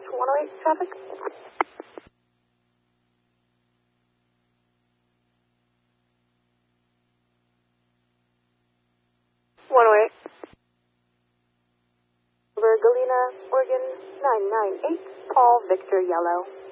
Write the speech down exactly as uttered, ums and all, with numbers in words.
one oh eight traffic. one oh eight. Over Galena, Oregon, nine nine eight, Paul Victor Yellow.